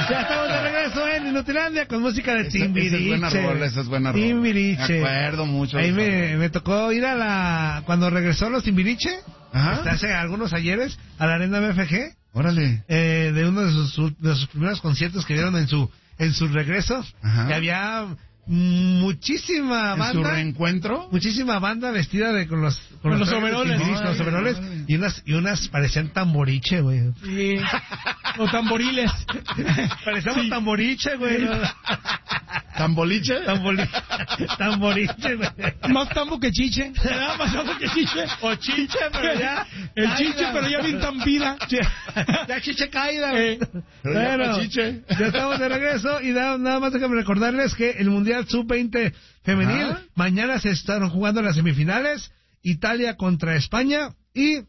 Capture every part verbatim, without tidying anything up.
Ya estamos de regreso en Inutilandia con música de Timbiriche. Esa es buena rola, esa es buena rola. Timbiriche. Me acuerdo mucho. Ahí me, me tocó ir a la... Cuando regresó los Timbiriche, hasta hace algunos ayeres, a la Arena B F G. Órale. Eh, de uno de sus, de sus primeros conciertos que dieron en su en su regreso. Ajá. Que había muchísima banda. ¿En su reencuentro? Muchísima banda vestida de con los con, con los, los overoles. Con los overoles. Y unas, y unas parecían tamboriche, güey. Sí. O tamboriles. Parecíamos sí. tamboriche, güey. ¿Tamboliche? Tamboliche. Tamboriche, güey. Más tambo que chiche. Nada más tambo que chiche. O chiche, pero ya. El caída. Chiche, pero ya bien tambida. Ya chiche caída, güey. Eh, bueno, ya, chiche. Ya estamos de regreso y nada, nada más déjame recordarles que el Mundial sub veinte femenil, ¿ah? Mañana se están jugando las semifinales, Italia contra España y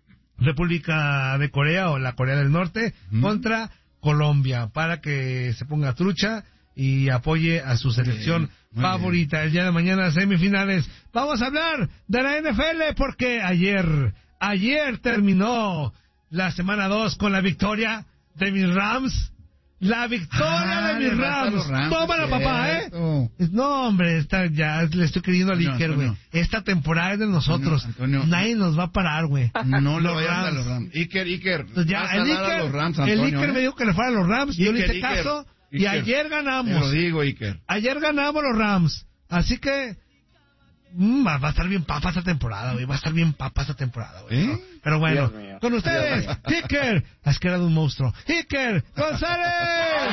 República de Corea o la Corea del Norte mm. contra Colombia, para que se ponga trucha y apoye a su selección bien, favorita. Bien. El día de mañana semifinales. Vamos a hablar de la N F L porque ayer, ayer terminó la semana dos con la victoria de mis Rams. La victoria ah, de mis Rams. Rams. Tómala, papá, ¿eh? No, hombre, esta, ya le estoy creyendo al Iker, güey. Esta temporada es de nosotros. Antonio, Antonio. Nadie nos va a parar, güey. No lo vayan a los Rams. Iker, Iker. Ya, el Iker, los Rams, Antonio, el Iker ¿eh? me dijo que le fuera a los Rams. Iker, yo le hice Iker, caso. Iker, y ayer ganamos. Te lo digo, Iker. Ayer ganamos los Rams. Así que... Mm, va, va a estar bien papa esta temporada, güey. Va a estar bien papa esta temporada, güey. ¿Eh? ¿No? Pero bueno, con ustedes, Iker. Has creado un monstruo. Iker González.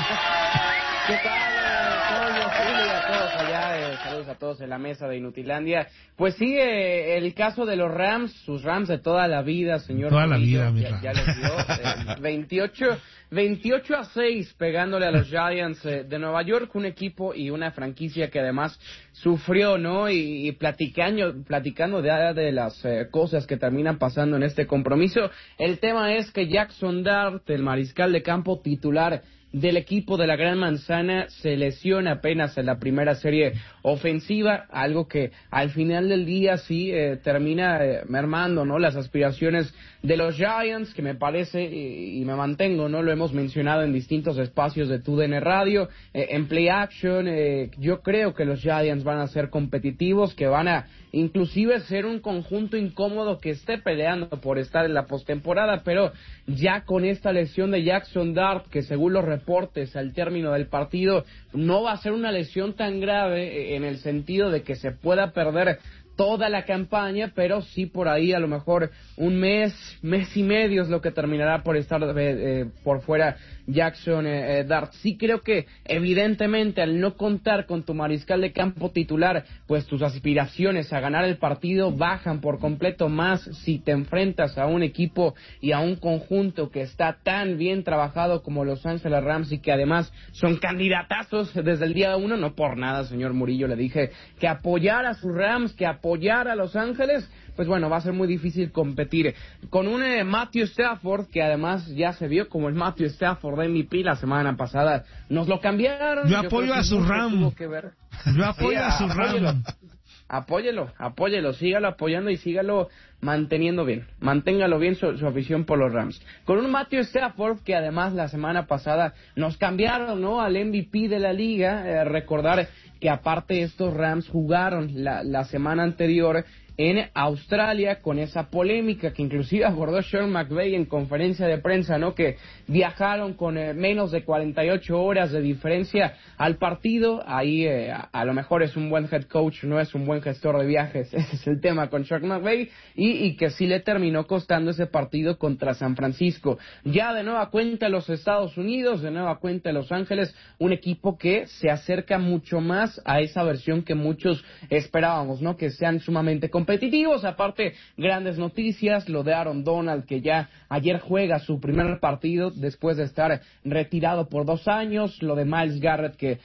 ¿Qué tal? Todos a todos allá. Eh, saludos a todos en la mesa de Inutilandia. Pues sigue el caso de los Rams, sus Rams de toda la vida, señor. Toda Murillo, la vida, ya, ya los vio. Eh, veintiocho, veintiocho a seis pegándole a los Giants eh, de Nueva York, un equipo y una franquicia que además sufrió, ¿no? Y, y platicando, platicando de, de las eh, cosas que terminan pasando en este compromiso. El tema es que Jackson Dart, el mariscal de campo titular del equipo de la Gran Manzana, se lesiona apenas en la primera serie ofensiva, algo que al final del día sí eh, termina eh, mermando, ¿no? Las aspiraciones de los Giants, que me parece, y, y me mantengo, ¿no? Lo hemos mencionado en distintos espacios de T U D N Radio, eh, en Play Action, eh, yo creo que los Giants van a ser competitivos, que van a inclusive ser un conjunto incómodo que esté peleando por estar en la postemporada, pero ya con esta lesión de Jackson Dart, que según los reportes al término del partido no va a ser una lesión tan grave en el sentido de que se pueda perder toda la campaña, pero sí por ahí a lo mejor un mes, mes y medio es lo que terminará por estar eh, eh, por fuera Jackson eh, eh, Dart. Sí creo que evidentemente al no contar con tu mariscal de campo titular, pues tus aspiraciones a ganar el partido bajan por completo, más si te enfrentas a un equipo y a un conjunto que está tan bien trabajado como Los Ángeles Rams y que además son candidatazos desde el día uno. No por nada, señor Murillo, le dije que apoyar a sus Rams, que apoyar a Los Ángeles, pues bueno, va a ser muy difícil competir con un eh, Matthew Stafford, que además ya se vio como el Matthew Stafford de M V P la semana pasada. Nos lo cambiaron. Yo apoyo a su Ram. Yo apoyo sí, a su Ram. Apóyelo, apóyelo, sígalo apoyando y sígalo manteniendo bien. Manténgalo bien su, su afición por los Rams. Con un Matthew Stafford que además la semana pasada nos cambiaron, ¿no?, al M V P de la liga. Eh, recordar que aparte estos Rams jugaron la, la semana anterior en Australia con esa polémica que inclusive abordó Sean McVay en conferencia de prensa, ¿no?, que viajaron con eh, menos de cuarenta y ocho horas de diferencia al partido. Ahí eh, a, a lo mejor es un buen head coach, no es un buen gestor de viajes, ese es el tema con Sean McVay, y, y que sí le terminó costando ese partido contra San Francisco. Ya de nueva cuenta los Estados Unidos, de nueva cuenta Los Ángeles, un equipo que se acerca mucho más a esa versión que muchos esperábamos, ¿no?, que sean sumamente competitivos. competitivos, aparte grandes noticias, lo de Aaron Donald, que ya ayer juega su primer partido después de estar retirado por dos años, lo de Myles Garrett, que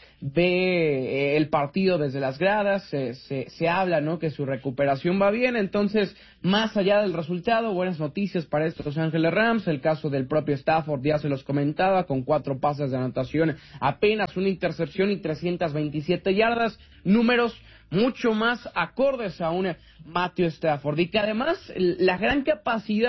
ve el partido desde las gradas, se, se, se habla, ¿no?, que su recuperación va bien. Entonces, más allá del resultado, buenas noticias para estos Los Ángeles Rams. El caso del propio Stafford ya se los comentaba, con cuatro pases de anotación, apenas una intercepción y trescientas veintisiete yardas, números mucho más acordes a un Matthew Stafford, y que además la gran capacidad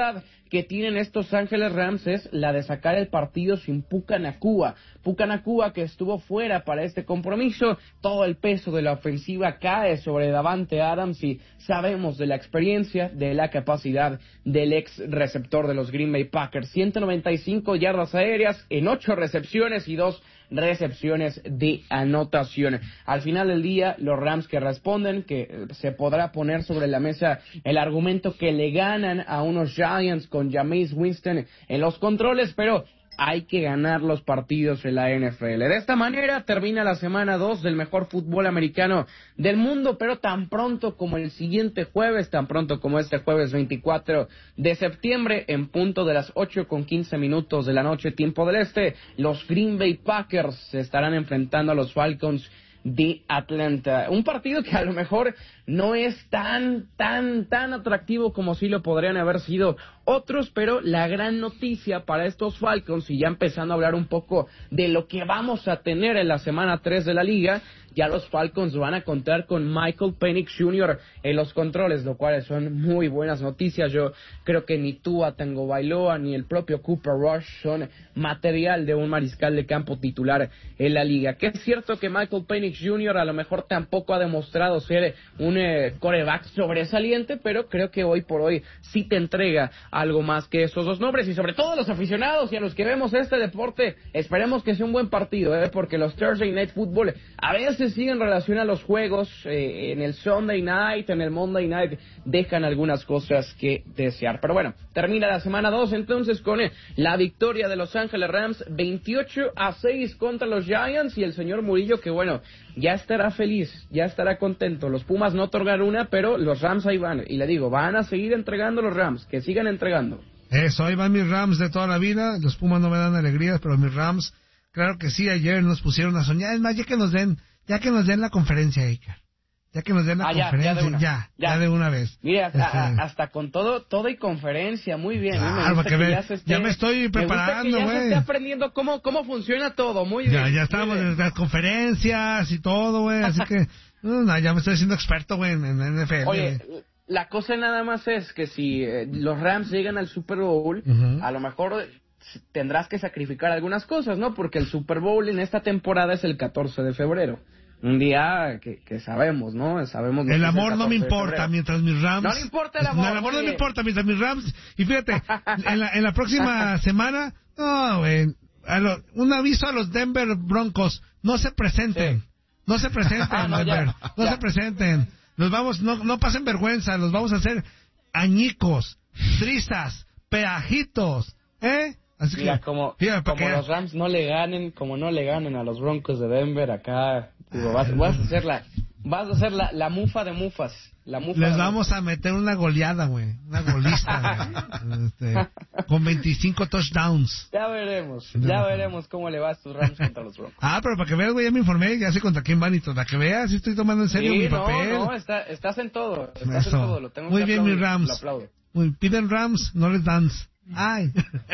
que tienen estos Ángeles Rams es la de sacar el partido sin Puka Nacua. Puka Nacua, que estuvo fuera para este compromiso, todo el peso de la ofensiva cae sobre Davante Adams y sabemos de la experiencia, de la capacidad del ex receptor de los Green Bay Packers. ciento noventa y cinco yardas aéreas en ocho recepciones y dos recepciones de anotación. Al final del día, los Rams que responden, que se podrá poner sobre la mesa el argumento que le ganan a unos Giants con Jameis Winston en los controles, pero hay que ganar los partidos en la N F L. De esta manera termina la semana dos del mejor fútbol americano del mundo, pero tan pronto como el siguiente jueves, tan pronto como este jueves veinticuatro de septiembre, en punto de las ocho con quince minutos de la noche, tiempo del este, los Green Bay Packers se estarán enfrentando a los Falcons de Atlanta. Un partido que a lo mejor no es tan, tan, tan atractivo como sí lo podrían haber sido otros, pero la gran noticia para estos Falcons, y ya empezando a hablar un poco de lo que vamos a tener en la semana tres de la liga, ya los Falcons van a contar con Michael Penix junior en los controles, lo cual son muy buenas noticias. Yo creo que ni Tua Tagovailoa ni el propio Cooper Rush son material de un mariscal de campo titular en la liga. Que es cierto que Michael Penix junior a lo mejor tampoco ha demostrado ser un eh, quarterback sobresaliente, pero creo que hoy por hoy sí te entrega algo más que esos dos nombres, y sobre todo a los aficionados y a los que vemos este deporte, esperemos que sea un buen partido, ¿eh? Porque los Thursday Night Football a veces sí en relación a los juegos, eh, en el Sunday Night, en el Monday Night, dejan algunas cosas que desear. Pero bueno, termina la semana dos entonces con eh, la victoria de Los Ángeles Rams veintiocho a seis contra los Giants, y el señor Murillo que bueno, ya estará feliz, ya estará contento. Los Pumas no otorgan una, pero los Rams ahí van, y le digo, van a seguir entregando los Rams, que sigan entregando. Eso, ahí van mis Rams de toda la vida. Los Pumas no me dan alegrías, pero mis Rams, claro que sí, ayer nos pusieron a soñar. Es más, ya que nos den, ya que nos den la conferencia, Iker. Ya que nos den la ah, ya, conferencia, ya de, una, ya, ya. ya de una vez. Mira, este... a, a, hasta con todo, todo y conferencia, muy bien. Claro, me que me, ya, esté, ya me estoy preparando, güey. Ya se esté güey. aprendiendo cómo, cómo funciona todo, muy ya, bien. Ya estamos en las conferencias y todo, güey, así que, no, ya me estoy haciendo experto, güey, en, en N F L. Oye, la cosa nada más es que si eh, los Rams llegan al Super Bowl, uh-huh. a lo mejor tendrás que sacrificar algunas cosas, ¿no? Porque el Super Bowl en esta temporada es el catorce de febrero. Un día que, que sabemos, ¿no? Sabemos el amor no me importa mientras mis Rams... No le importa el amor. No, el amor no me importa mientras mis Rams... Y fíjate, en la, en la próxima semana... No, güey. Lo, un aviso a los Denver Broncos. No se presenten. Sí. No se presenten, no, Denver. Ya, no ya. se presenten. Los vamos... No, no pasen vergüenza. Los vamos a hacer añicos, trizas, peajitos. ¿Eh? Así Mira, que, como, fíjate, como que... los Rams no le ganen, como no le ganen a los Broncos de Denver acá, digo, vas, vas a hacer la, vas a hacer la, la mufa de mufas, la mufa. Les de vamos mufas. a meter una goleada, güey, una golista, güey, este, con veinticinco touchdowns. Ya veremos, ya veremos cómo le va a estos Rams contra los Broncos. Ah, pero para que veas, güey, ya me informé, ya sé contra quién van y todo, para que veas, sí estoy tomando en serio sí, mi no, papel. no, está, estás en todo, estás Eso. en todo, lo tengo Muy que bien, aplaudir, mis Rams. lo aplaudo. Muy, piden Rams, no les dance. Ay.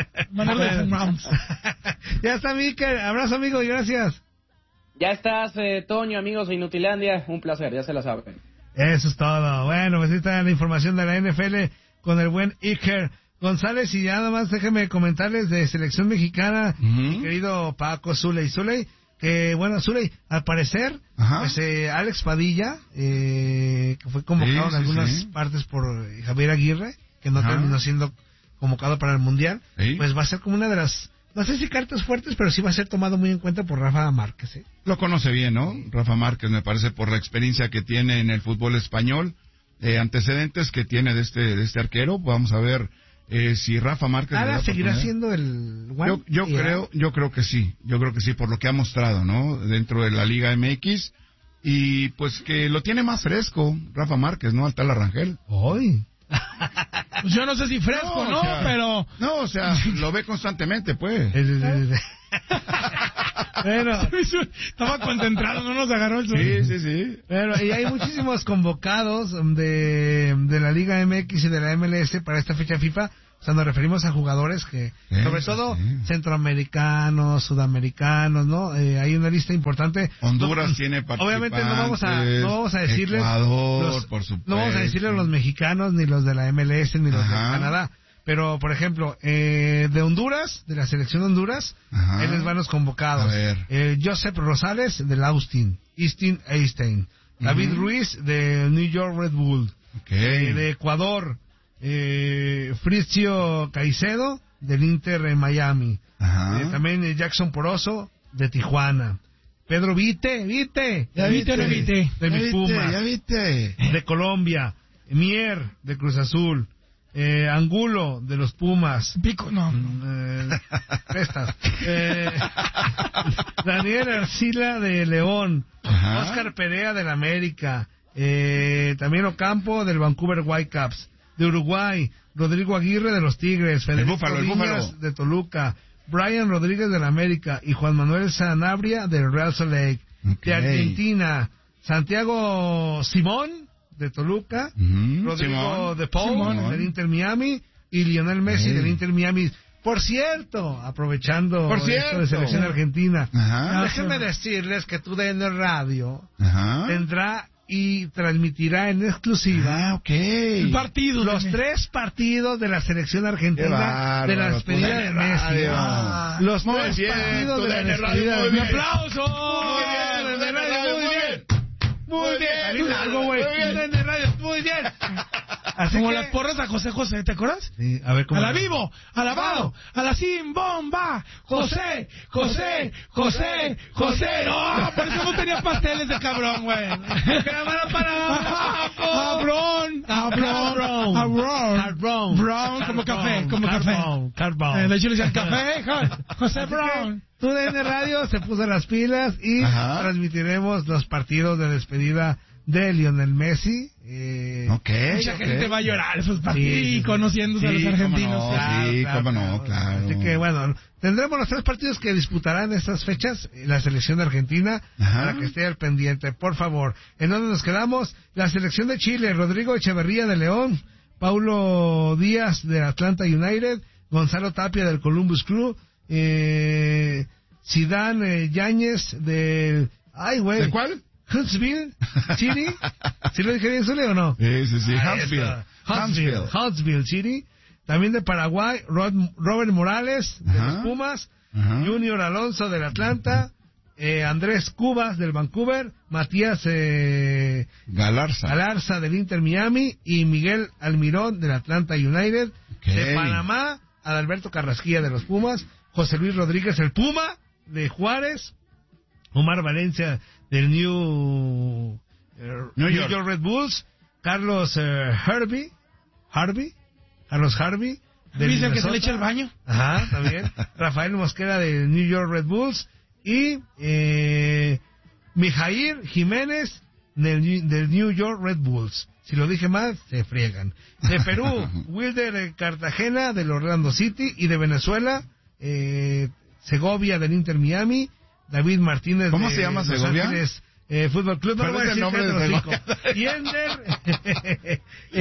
Rams. Ya está, Miker. Abrazo, amigo, y gracias. Ya estás, eh, Toño, amigos de Inutilandia. Un placer, ya se la saben. Eso es todo. Bueno, pues ahí está la información de la N F L con el buen Iker González. Y ya nada más déjenme comentarles de selección mexicana, uh-huh. mi querido Paco Zuley. Zuley, que bueno, Zuley, al parecer, Ajá. pues eh, Alex Padilla, eh, que fue convocado sí, en algunas sí, sí. partes por Javier Aguirre, que no Ajá. terminó siendo convocado para el Mundial, ¿Sí? pues va a ser como una de las, no sé si cartas fuertes, pero sí va a ser tomado muy en cuenta por Rafa Márquez. ¿eh? Lo conoce bien, ¿no? Rafa Márquez, me parece, por la experiencia que tiene en el fútbol español, eh, antecedentes que tiene de este de este arquero. Vamos a ver eh, si Rafa Márquez... ¿Ahora seguirá siendo el... Yo, yo creo yo creo que sí, yo creo que sí, por lo que ha mostrado, ¿no? Dentro de la Liga M X, y pues que lo tiene más fresco, Rafa Márquez, ¿no? Al tal Arrangel. ¡Ay! Pues yo no sé si fresco, ¿no? ¿no? O sea, pero... No, o sea, lo ve constantemente, pues. Bueno, estaba concentrado, no nos agarró el sueño. Sí, sí, sí. Bueno, y hay muchísimos convocados de, de la Liga M X y de la M L S para esta fecha FIFA. O sea, nos referimos a jugadores que, sí, sobre todo, sí. centroamericanos, sudamericanos, ¿no? Eh, hay una lista importante. Honduras no, tiene participantes. Obviamente no vamos a, no vamos a decirles... Ecuador, los, por supuesto. No vamos a decirles los mexicanos, ni los de la M L S, ni los Ajá. de Canadá. Pero, por ejemplo, eh, de Honduras, de la selección de Honduras, Ajá. ahí les van los convocados. A ver. Eh, Joseph Rosales, del Austin. Easton Einstein. David Ujú. Ruiz, de New York Red Bull. Ok. Eh, de Ecuador, eh, Fritzio Caicedo, del Inter en Miami. Ajá. Eh, también eh, Jackson Poroso, de Tijuana. Pedro Vite, Vite. ¿Ya viste o no viste? De Ya mis viste, Pumas. ya viste. De Colombia. Mier, de Cruz Azul. Eh, Angulo, de los Pumas. Pico, no. Eh, estas. Eh, Daniel Arcila, de León. Ajá. Oscar Perea, del América. Eh, también Ocampo, del Vancouver Whitecaps. De Uruguay, Rodrigo Aguirre, de los Tigres. Federico Búfalo, el Viñas, Búfalo. de Toluca. Brian Rodríguez, del América. Y Juan Manuel Sanabria, del Real Salt Lake. Ok. De Argentina, Santiago Simón, de Toluca. Ujú, Rodrigo Simón. de Paul, Simón. del Inter Miami. Y Lionel Messi, Ey. del Inter Miami. Por cierto, aprovechando Por esto cierto. de selección argentina, Ajá. déjenme decirles que tu D N Radio Ajá. tendrá y transmitirá en exclusiva Ah, ok. El partido. los de- tres partidos de la selección Qué argentina bárbaro, de la despedida tu de D N Messi. Radio. Ah, los Muy tres bien, partidos tu de la D N Radio, despedida muy de ¡Un bien. Messi. aplauso! Muy bien, D N Radio, muy bien. Muy Muy bien, bien, Alina, muy algo, güey. bien. D N Radio, muy bien. Así Como que- las porras a José José, ¿te acuerdas? Sí, a ver cómo. A la vivo, a la vado, a la sin bomba, José, José, José, José. No, por eso no tenía pasteles de cabrón, güey. Cámara para Abrón, abrón, abrón, Carbón. Brown, como café, como café. Carbón, carbón. Eh, de hecho le decían café, jo- José Así que Brown. tu D N Radio se puso las pilas y Ajá. transmitiremos los partidos de despedida de Lionel Messi. Eh, Ok, Mucha ok. gente va a llorar esos partidos Sí, sí, sí. conociéndose a Sí, los cómo argentinos. no. sí, cómo no, claro. Así que bueno, tendremos los tres partidos que disputarán estas fechas la selección de Argentina Ajá. para que esté al pendiente, por favor. ¿En dónde nos quedamos? La selección de Chile, Rodrigo Echeverría de León, Paulo Díaz de Atlanta United, Gonzalo Tapia del Columbus Crew, eh, Zidane eh, Yáñez de... Ay, güey. ¿De cuál? Huntsville City. ¿Sí lo dije bien, Zule, o no? Sí, sí, sí. Ah, Huntsville. esa. Huntsville. Huntsville City. También de Paraguay, Rod- Robert Morales, de Ajá. los Pumas, Ajá. Junior Alonso del Atlanta, eh, Andrés Cubas del Vancouver, Matías eh, Galarza. Galarza del Inter Miami y Miguel Almirón del Atlanta United. Ok. De Panamá, Adalberto Carrasquilla de los Pumas, José Luis Rodríguez el Puma de Juárez, Omar Valencia del New, eh, New New York. York Red Bulls, Carlos eh, Harvey, Harvey, Carlos Harvey del ¿Viste el que se Minnesota. le echa el baño? Ajá, también. Rafael Mosquera de New York Red Bulls y eh, Mijair Jiménez del, del New York Red Bulls. Si lo dije mal, se friegan. De Perú, Wilder Cartagena del Orlando City y de Venezuela, eh, Segovia del Inter Miami, David Martínez ¿Cómo de se llama Los Segovia? Ángeles eh, Fútbol Club. No ¿Cuál lo voy a es el decir, nombre de cállate, hocico. Yender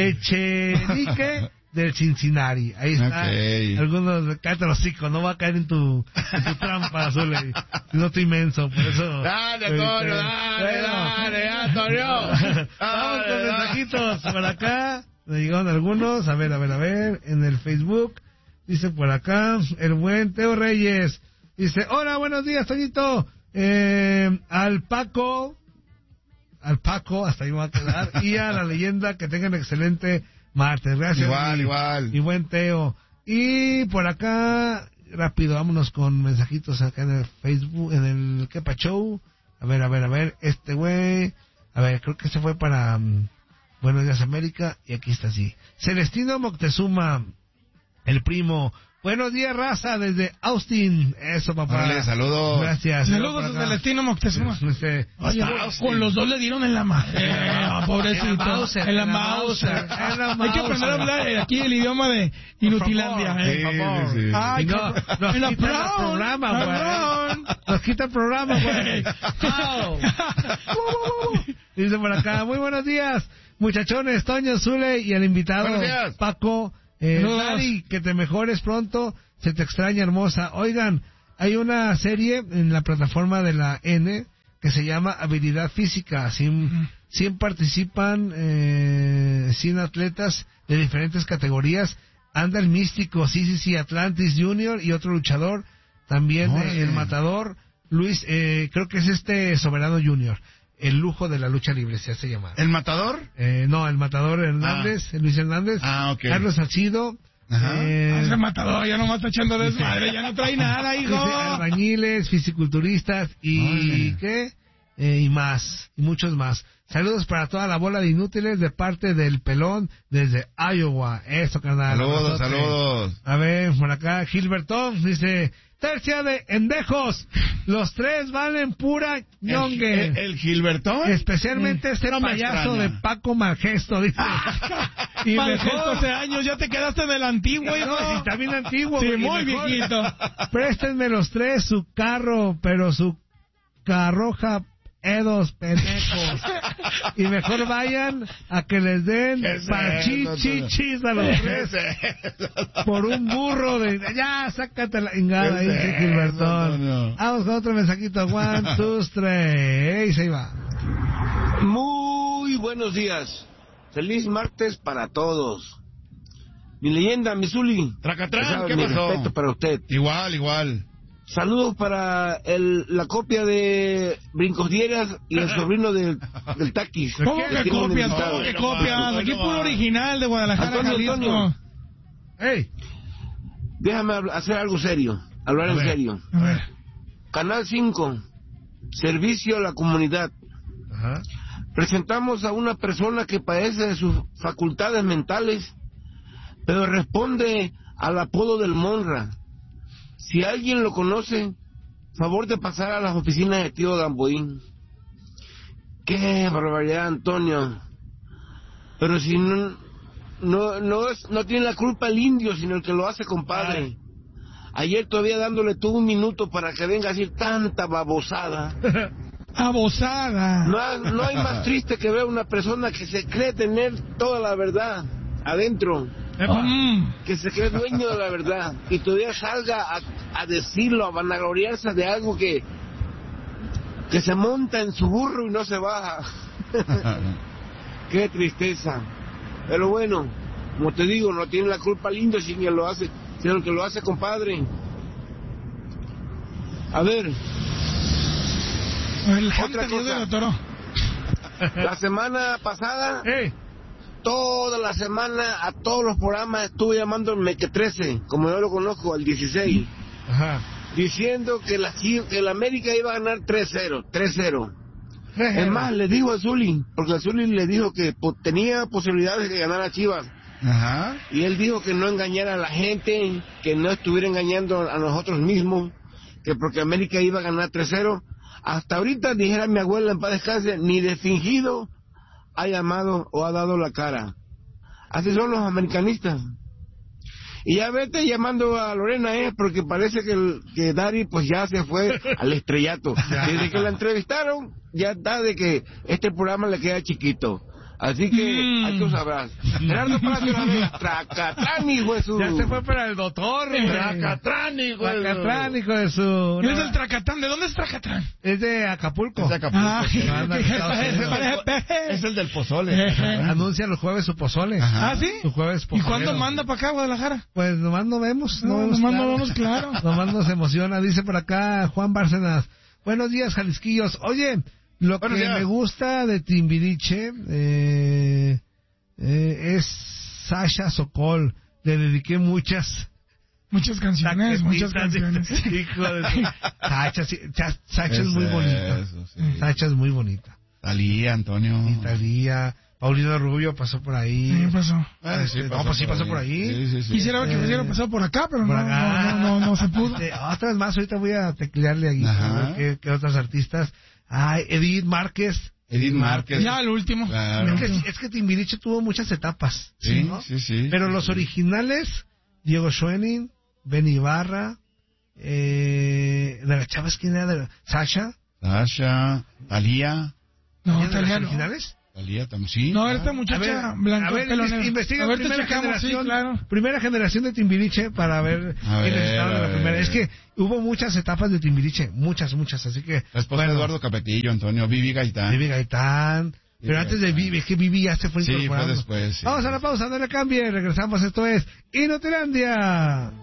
Echenique del Cincinnati. Ahí está. Ok. Algunos, cállate los hocico, no va a caer en tu, en tu trampa, Zule. Si no estoy inmenso, por eso. Dale, Este, Antonio, dale, dale, Antonio. Vamos con Dale, mensajitos por acá. Me llegaron algunos. A ver, a ver, a ver. En el Facebook. Dice por acá. El buen Teo Reyes. Dice, hola, buenos días, Toñito. Eh, al Paco. Al Paco, hasta ahí me va a quedar. Y a la leyenda, que tengan excelente martes. Gracias. Igual, mi- igual. Mi buen Teo. Y por acá, rápido, vámonos con mensajitos acá en el Facebook, en el Kepa Show. A ver, a ver, a ver. Este güey. A ver, creo que se fue para um, Buenos Días América. Y aquí está así. Celestino Moctezuma, el primo. Buenos días, raza, desde Austin. Eso, papá. Órale, saludos. Gracias. Saludos desde Celestino Moctezuma. Este, Oye, Austin. con los dos le dieron en la madre. Ah, pobrecito. En la Mauser, En la en la Mauser. Mauser, en la Hay que aprender a Mauser. hablar eh, aquí el idioma de Inutilandia. Por eh. Sí, por favor. sí, sí. Ay, Y no, qué- nos en la quitan el Brown, programa, la güey. Brown. Nos quita el programa, güey. Chao. Dice por acá, muy buenos días, muchachones, Toño, Zule y el invitado Buenos días. Paco. Eh, Saludos. Dari, que te mejores pronto, se te extraña, hermosa. Oigan, hay una serie en la plataforma de la N que se llama Habilidad Física. cien, cien participan, eh, cien atletas de diferentes categorías anda el místico, sí, sí, sí, Atlantis Junior y otro luchador, también No, eh, el sí. matador, Luis, eh, creo que es este Soberano Junior, el lujo de la lucha libre, se hace llamar. ¿El matador? Eh, no, el matador Hernández, Luis Hernández, Ah, ok. Carlos Salcido, Ajá. eh, Ese matador ya nomás está echando desmadre, ya no trae nada, hijo. dice, albañiles, fisiculturistas y Órale. ¿qué? Eh, y más, y muchos más. Saludos para toda la bola de inútiles de parte del Pelón desde Iowa. Eso, carnal. Saludos, Abrazote. saludos. A ver, por acá, Gilbertón dice, tercia de endejos, los tres valen pura ñongue. ¿El, el Gilbertón? Especialmente este No me payaso extraña. de Paco Malgesto, dice. Y mejor- mejor hace años, ya te quedaste en el antiguo, hijo. No, si también antiguo. Sí, güey, y muy mejor- viejito. Préstenme los tres su carro, pero su carroja edos pendejos. Y mejor vayan a que les den ¿Qué es pachichichis eso? a los tres por un burro de... Ya, sácate la ingada, ¿Qué es dice eso, Gilbertón. Antonio? Vamos con otro mensajito. One, two, three. Y se va. Muy buenos días. Feliz martes para todos. Mi leyenda, mi Zuli. Tracatrán, Ya sabe, ¿qué mi pasó? respeto para usted. Igual, igual. Saludos para el, la copia de Brincos Dieras y el sobrino del, del Taquis. ¿Cómo ¿Qué? que tiene un copias? invitado. ¿Cómo que No, copias? no, Aquí no, puro no. original de Guadalajara, Antonio, Jalisco. Antonio. Hey. Déjame habl- hacer algo serio, hablar A en ver. serio. A ver. Canal cinco, servicio a la comunidad. Ajá. Presentamos a una persona que padece de sus facultades mentales, pero responde al apodo del Monra. Si alguien lo conoce, favor de pasar a las oficinas de tío Gamboín. Qué barbaridad, Antonio. Pero si no, no, no, es, no tiene la culpa el indio, sino el que lo hace, compadre. Ayer todavía dándole tú un minuto para que venga a decir tanta babosada. Abosada. No, ha- no hay más triste que ver una persona que se cree tener toda la verdad adentro, Mm. que se cree dueño de la verdad y todavía salga a, a decirlo, a vanagloriarse de algo que que se monta en su burro y no se baja. Qué tristeza. Pero bueno, como te digo, no tiene la culpa lindo si quien lo hace, sino el que lo hace, compadre. A ver, El Otra Hamster cosa. de Toro. la semana pasada Hey. toda la semana a todos los programas estuve llamando al Meque trece, como yo lo conozco, al dieciséis, Ajá. diciendo que la Chi- que el América iba a ganar tres cero, tres cero. Es más, le dijo a Zuli, porque a Zuli le dijo que po- tenía posibilidades de ganar a Chivas, Ajá. y él dijo que no engañara a la gente, que no estuviera engañando a nosotros mismos, que porque América iba a ganar tres cero. Hasta ahorita, dijera mi abuela en paz descanse, ni de fingido ha llamado o ha dado la cara. Así son los americanistas. Y ya vete llamando a Lorena, ¿eh? Porque parece que, el, que Dari pues ya se fue al estrellato. Desde que la entrevistaron, ya está de que este programa le queda chiquito. Así que, Mm. ahí tú sabrás. Gerardo Palacio la Vega, Tracatrán, hijo de su... Ya se fue para el doctor. güey. Tracatrán, hijo de- Tracatrán, hijo de su... ¿Quién es el Tracatán? ¿De dónde es Tracatán? Es de Acapulco. Es de Acapulco, Ah, sí. Anda, es Estados Unidos. Es el del pozole. Anuncia los jueves su pozole. Ajá. ¿Ah, sí? Su jueves ¿Y pozolero. cuándo manda para acá, Guadalajara? Pues nomás no vemos. No, No, vemos nomás claro. no vemos claro. Nomás nos emociona. Dice por acá Juan Bárcenas. Buenos días, Jalisquillos. Oye, lo Buenos que días. me gusta de Timbiriche eh, eh, es Sasha Sokol. Le dediqué muchas... Muchas canciones, muchas canciones. Hijo de su... Sacha, sí, Cha- Sacha es muy bonita. Eso, sí. Sacha es muy bonita. Talía, Antonio. Italia, Paulino Rubio pasó por ahí. ¿Qué pasó? Ah, sí, No, pasó pues sí pasó por ahí. Sí, sí, sí. Quisiera que Eh, hubiera pasado por acá, pero Por no, acá. no, no, no, no se pudo. Eh, otras más, ahorita voy a teclearle aquí. Ajá. a ver ¿Qué, qué otras artistas? Ay, Edith Márquez. Edith Márquez. Ya, el último. Claro. Es que, es que Timbiriche tuvo muchas etapas. Sí, ¿no? sí, sí. Pero los originales, Diego Schoening, Ben Ibarra, eh, de las chavas, ¿quién era? De la- Sasha. Sasha, Talía. No, ¿Quién de Talía los no. originales? Talía también, sí. No, Ah. esta A muchacha ver, blanca, a ver, pelo inves- negro. investiga A ver, te primera checamos, generación, sí, claro. primera generación de Timbiriche para ver A quiénes ver, estaban en la a primera. ver. Es que hubo muchas etapas de Timbiriche, muchas, muchas, así que... La esposa de Eduardo Capetillo, Antonio, Vivi Gaitán. Vivi Gaitán, Pero antes de Vivi, es que Vivi ya se fue Sí, fue incorporando. después. Sí. Vamos a la pausa, no le cambie, regresamos, esto es Inutilandia.